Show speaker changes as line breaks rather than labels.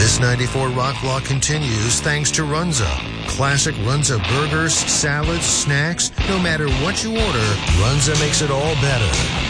This 94 Rock Block continues thanks to Runza. Classic Runza burgers, salads, snacks. No matter what you order, Runza makes it all better.